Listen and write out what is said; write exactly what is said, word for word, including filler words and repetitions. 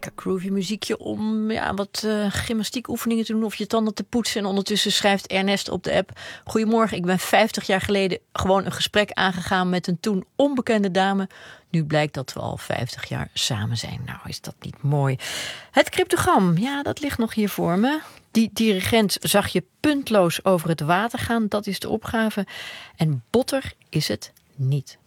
lekker groovy muziekje om ja, wat uh, gymnastiekoefeningen te doen of je tanden te poetsen. En ondertussen schrijft Ernest op de app: Goedemorgen, ik ben vijftig jaar geleden gewoon een gesprek aangegaan met een toen onbekende dame. Nu blijkt dat we al vijftig jaar samen zijn. Nou, is dat niet mooi? Het cryptogram, ja, dat ligt nog hier voor me. Die dirigent zag je puntloos over het water gaan. Dat is de opgave. En botter is het niet.